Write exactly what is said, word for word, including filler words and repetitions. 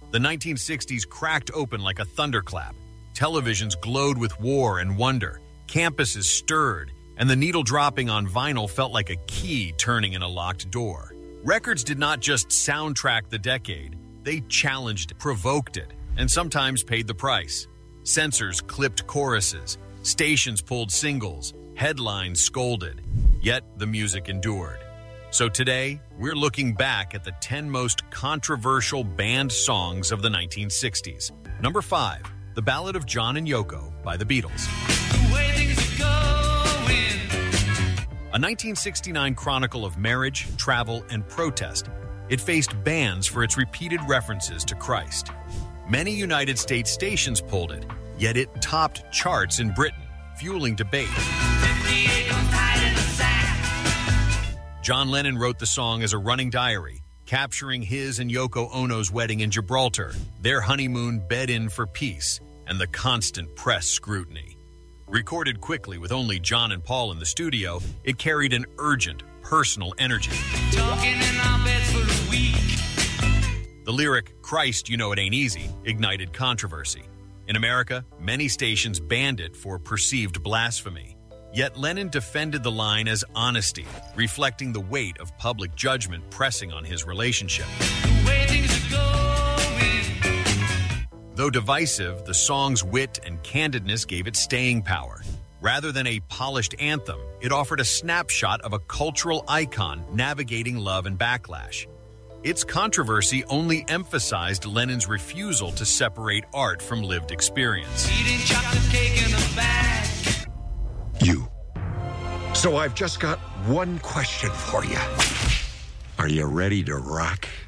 The nineteen sixties cracked open like a thunderclap. Televisions glowed with war and wonder. Campuses stirred, and the needle dropping on vinyl felt like a key turning in a locked door. Records did not just soundtrack the decade. They challenged it, provoked it, and sometimes paid the price. Censors clipped choruses. Stations pulled singles. Headlines scolded. Yet the music endured. So today, we're looking back at the ten most controversial banned songs of the nineteen sixties. Number five, The Ballad of John and Yoko by the Beatles. The way things are going. A nineteen sixty-nine chronicle of marriage, travel, and protest. It faced bans for its repeated references to Christ. Many United States stations pulled it, yet it topped charts in Britain, fueling debate. John Lennon wrote the song as a running diary, capturing his and Yoko Ono's wedding in Gibraltar, their honeymoon bed-in for peace, and the constant press scrutiny. Recorded quickly with only John and Paul in the studio, it carried an urgent, personal energy. Talking in our beds for a week. The lyric, "Christ, you know it ain't easy," ignited controversy. In America, many stations banned it for perceived blasphemy. Yet Lennon defended the line as honesty, reflecting the weight of public judgment pressing on his relationship. The way things are going. Though divisive, the song's wit and candidness gave it staying power. Rather than a polished anthem, it offered a snapshot of a cultural icon navigating love and backlash. Its controversy only emphasized Lennon's refusal to separate art from lived experience. Eating chocolate cake in a bag. You. So I've just got one question for you. Are you ready to rock?